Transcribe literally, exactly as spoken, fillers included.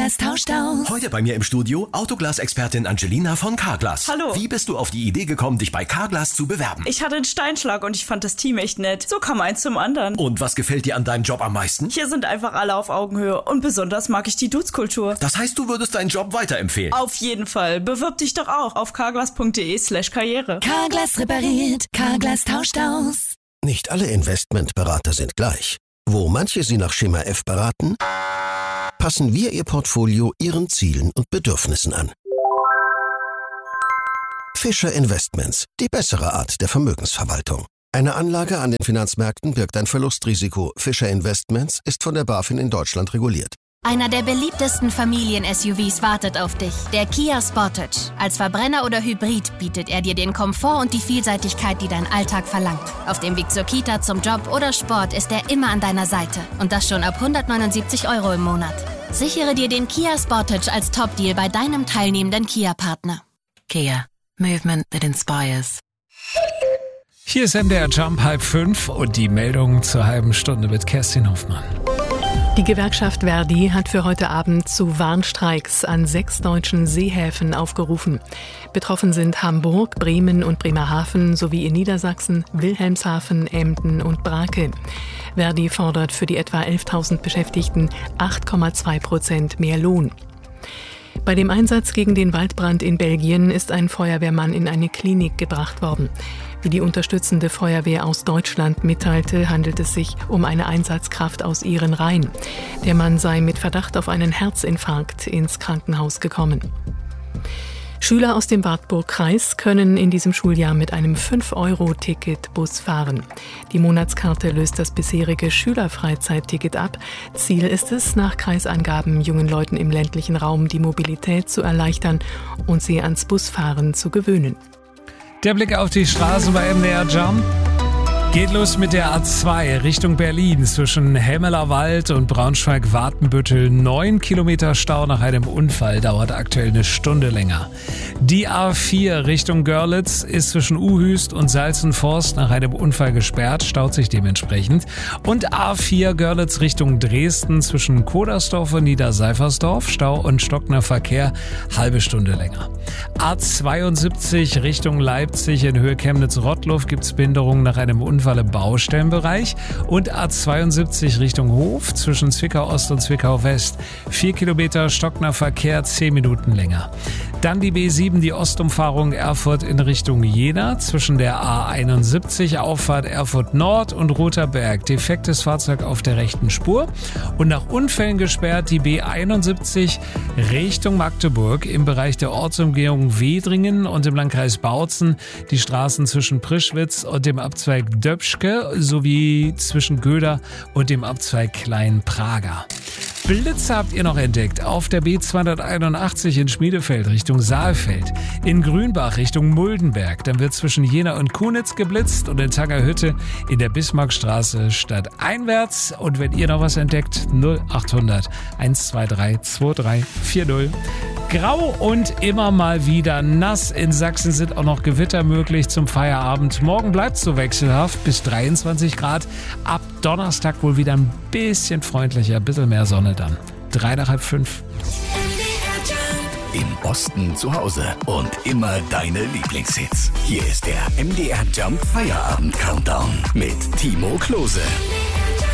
Carglass tauscht aus. Heute bei mir im Studio Autoglas-Expertin Angelina von Carglass. Hallo. Wie bist du auf die Idee gekommen, dich bei Carglass zu bewerben? Ich hatte einen Steinschlag und ich fand das Team echt nett. So kam eins zum anderen. Und was gefällt dir an deinem Job am meisten? Hier sind einfach alle auf Augenhöhe und besonders mag ich die Dudes-Kultur. Das heißt, du würdest deinen Job weiterempfehlen? Auf jeden Fall. Bewirb dich doch auch auf carglass.de slash karriere. Carglass repariert, Carglass tauscht aus. Nicht alle Investmentberater sind gleich. Wo manche Sie nach Schema F beraten, passen wir Ihr Portfolio Ihren Zielen und Bedürfnissen an. Fischer Investments, die bessere Art der Vermögensverwaltung. Eine Anlage an den Finanzmärkten birgt ein Verlustrisiko. Fischer Investments ist von der BaFin in Deutschland reguliert. Einer der beliebtesten Familien-S U Vs wartet auf dich, der Kia Sportage. Als Verbrenner oder Hybrid bietet er dir den Komfort und die Vielseitigkeit, die dein Alltag verlangt. Auf dem Weg zur Kita, zum Job oder Sport ist er immer an deiner Seite. Und das schon ab hundertneunundsiebzig Euro im Monat. Sichere dir den Kia Sportage als Top-Deal bei deinem teilnehmenden Kia-Partner. Kia. Movement that inspires. Hier ist M D R Jump halb fünf und die Meldung zur halben Stunde mit Kerstin Hoffmann. Die Gewerkschaft Verdi hat für heute Abend zu Warnstreiks an sechs deutschen Seehäfen aufgerufen. Betroffen sind Hamburg, Bremen und Bremerhaven sowie in Niedersachsen, Wilhelmshaven, Emden und Brake. Verdi fordert für die etwa elftausend Beschäftigten acht Komma zwei Prozent mehr Lohn. Bei dem Einsatz gegen den Waldbrand in Belgien ist ein Feuerwehrmann in eine Klinik gebracht worden. Wie die unterstützende Feuerwehr aus Deutschland mitteilte, handelt es sich um eine Einsatzkraft aus ihren Reihen. Der Mann sei mit Verdacht auf einen Herzinfarkt ins Krankenhaus gekommen. Schüler aus dem Wartburg-Kreis können in diesem Schuljahr mit einem fünf Euro Ticket Bus fahren. Die Monatskarte löst das bisherige Schülerfreizeitticket ab. Ziel ist es, nach Kreisangaben jungen Leuten im ländlichen Raum die Mobilität zu erleichtern und sie ans Busfahren zu gewöhnen. Der Blick auf die Straße bei M D R Jump geht los mit der A zwei Richtung Berlin zwischen Hemmelerwald und Braunschweig-Watenbüttel. Neun Kilometer Stau nach einem Unfall, dauert aktuell eine Stunde länger. Die A vier Richtung Görlitz ist zwischen Uhüst und Salzenforst nach einem Unfall gesperrt, staut sich dementsprechend. Und A vier Görlitz Richtung Dresden zwischen Kodersdorf und Niederseifersdorf, Stau und stockender Verkehr, halbe Stunde länger. A zweiundsiebzig Richtung Leipzig in Höhe Chemnitz-Rottluff gibt's Behinderungen nach einem Unfall im Baustellenbereich. Und A zweiundsiebzig Richtung Hof zwischen Zwickau Ost und Zwickau West. Vier Kilometer stockender Verkehr, zehn Minuten länger. Dann die B sieben, die Ostumfahrung Erfurt in Richtung Jena zwischen der A einundsiebzig, Auffahrt Erfurt Nord und Rother Berg. Defektes Fahrzeug auf der rechten Spur. Und nach Unfällen gesperrt die B einundsiebzig Richtung Magdeburg im Bereich der Ortsumgehung Wedringen und im Landkreis Bautzen. Die Straßen zwischen Prischwitz und dem Abzweig Döpschke sowie zwischen Göder und dem Abzweig Klein-Prager. Blitze habt ihr noch entdeckt auf der B zweihunderteinundachtzig in Schmiedefeld Richtung Saalfeld, in Grünbach Richtung Muldenberg, dann wird zwischen Jena und Kunitz geblitzt und in Tangerhütte in der Bismarckstraße stadteinwärts. Und wenn ihr noch was entdeckt, null achthundert hundertzweiundzwanzig zweiunddreißig vierzig. Grau und immer mal wieder nass. In Sachsen sind auch noch Gewitter möglich zum Feierabend. Morgen bleibt es so wechselhaft bis dreiundzwanzig Grad. Ab Donnerstag wohl wieder ein bisschen freundlicher, ein bisschen mehr Sonne dann. Drei nach halb fünf. Im Osten zu Hause und immer deine Lieblingshits. Hier ist der M D R Jump Feierabend Countdown mit Timo Klose.